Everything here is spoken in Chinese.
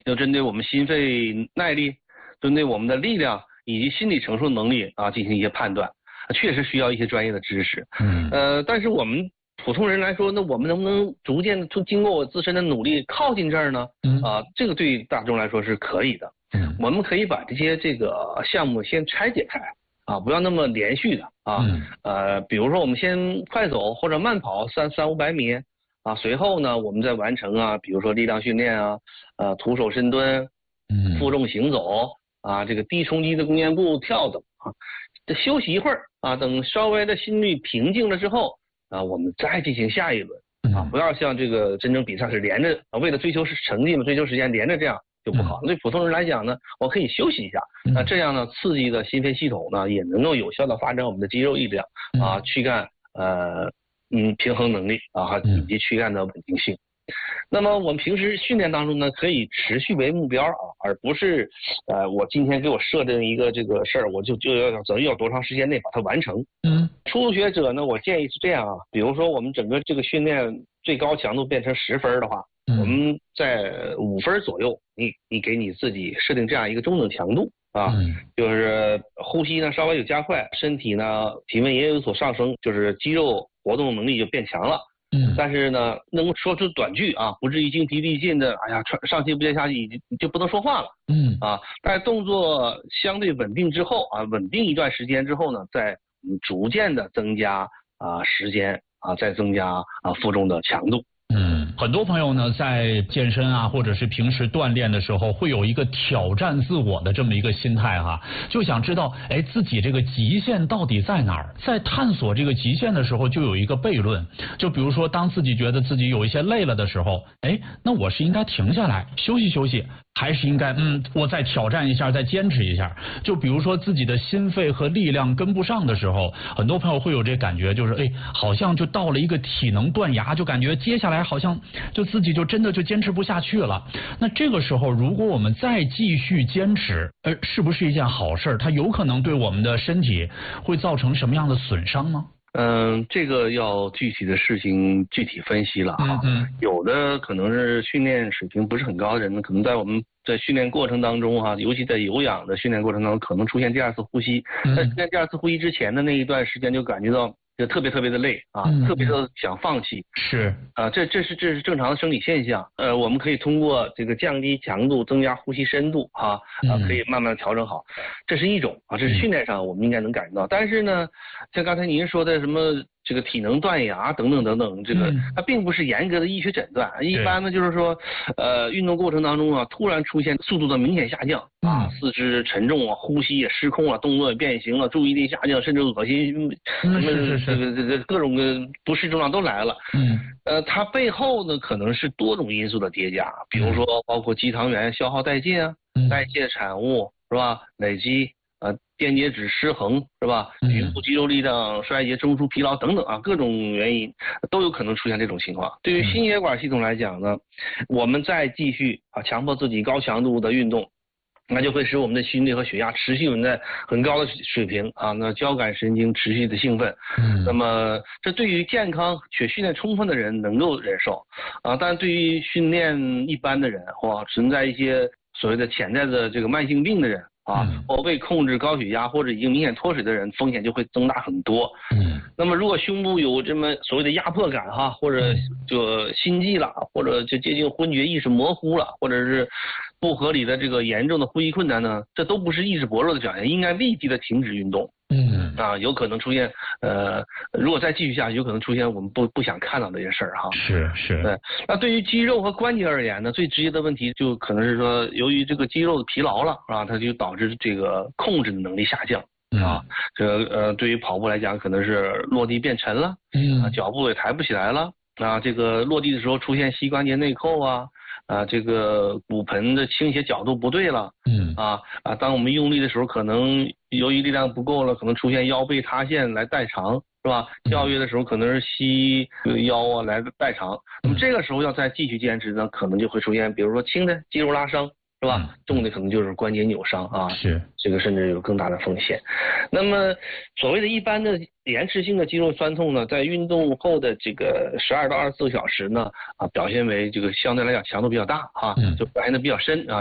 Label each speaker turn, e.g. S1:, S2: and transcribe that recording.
S1: 就针对我们心肺耐力、针对我们的力量以及心理承受能力啊进行一些判断，确实需要一些专业的知识。但是我们普通人来说，那我们能不能逐渐经过我自身的努力靠近这儿呢？这个对大众来说是可以的。我们可以把这个项目先拆解开啊，不要那么连续的啊。比如说我们先快走或者慢跑300-500米啊，随后呢我们再完成啊，比如说力量训练啊，徒手深蹲，负重行走啊，这个低冲击的弓箭步跳等啊，休息一会儿啊，等稍微的心率平静了之后啊，我们再进行下一轮啊，不要像这个真正比赛是连着为了追求成绩嘛，追求时间连着这样就不好。对普通人来讲呢，我可以休息一下，那这样呢，刺激的心肺系统呢，也能够有效的发展我们的肌肉力量啊，躯干平衡能力啊，以及躯干的稳定性。那么我们平时训练当中呢，可以持续为目标啊，而不是我今天给我设定一个这个事儿，我就要多长时间内把它完成。初学者呢，我建议是这样啊，比如说我们整个这个训练最高强度变成10分的话，我们在5分左右，你给你自己设定这样一个中等强度啊，就是呼吸呢稍微有加快，身体呢体温也有所上升，就是肌肉活动能力就变强了。但是呢，能够说出短句啊，不至于精疲力尽的，哎呀，上气不接下气，就不能说话了。在动作相对稳定之后啊，稳定一段时间之后呢，再逐渐的增加时间啊，再增加负重的强度。
S2: 很多朋友呢在健身啊，或者是平时锻炼的时候，会有一个挑战自我的这么一个心态哈，就想知道自己这个极限到底在哪儿？在探索这个极限的时候，就有一个悖论，就比如说当自己觉得自己有一些累了的时候，那我是应该停下来休息休息，还是应该我再挑战一下，再坚持一下？就比如说自己的心肺和力量跟不上的时候，很多朋友会有这感觉，就是好像就到了一个体能断崖，就感觉接下来好像就自己就真的就坚持不下去了。那这个时候如果我们再继续坚持，是不是一件好事？它有可能对我们的身体会造成什么样的损伤吗？
S1: 这个要具体的事情具体分析了啊。有的可能是训练水平不是很高的人呢，可能在我们在训练过程当中尤其在有氧的训练过程当中，可能出现第二次呼吸。在出现第二次呼吸之前的那一段时间，就感觉到就特别的累啊，特别的想放弃。
S2: 是
S1: 这是正常的生理现象。我们可以通过这个降低强度，增加呼吸深度可以慢慢调整好。这是一种这是训练上我们应该能感觉到。但是呢，像刚才您说的什么这个体能断崖等等，这个它并不是严格的医学诊断。一般呢就是说，运动过程当中突然出现速度的明显下降四肢沉重呼吸也失控了，动作也变形了，注意力下降，甚至恶心，这各种的不适症状都来了。它背后呢可能是多种因素的叠加，比如说包括肌糖原消耗殆尽代谢产物是吧，累积电解质失衡是吧，局部肌肉力量衰竭、中枢疲劳等等各种原因都有可能出现这种情况。对于心血管系统来讲呢，我们再继续强迫自己高强度的运动，那就会使我们的心率和血压持续稳在很高的水平那交感神经持续的兴奋。那么这对于健康且训练充分的人能够忍受但对于训练一般的人或存在一些所谓的潜在的这个慢性病的人或未控制高血压或者已经明显脱水的人，风险就会增大很多。那么如果胸部有这么所谓的压迫感或者就心悸了，或者就接近昏厥、意识模糊了，或者是不合理的这个严重的呼吸困难呢，这都不是意志薄弱的表现，应该立即的停止运动。有可能出现如果再继续下去，有可能出现我们不想看到的一些事儿
S2: 是。
S1: 对，那对于肌肉和关节而言呢，最直接的问题就可能是说，由于这个肌肉疲劳了它就导致这个控制的能力下降对于跑步来讲，可能是落地变沉了脚步也抬不起来了这个落地的时候出现膝关节内扣这个骨盆的倾斜角度不对了当我们用力的时候，可能由于力量不够了，可能出现腰背塌陷来代偿是吧？跳跃的时候可能是膝腰来代偿。那么这个时候要再继续坚持呢，可能就会出现比如说轻的肌肉拉伤是吧？重的可能就是关节扭伤啊，
S2: 是
S1: 这个甚至有更大的风险。那么所谓的一般的延迟性的肌肉酸痛呢，在运动后的这个12到24个小时呢，表现为这个相对来讲强度比较大啊，就表现的比较深啊。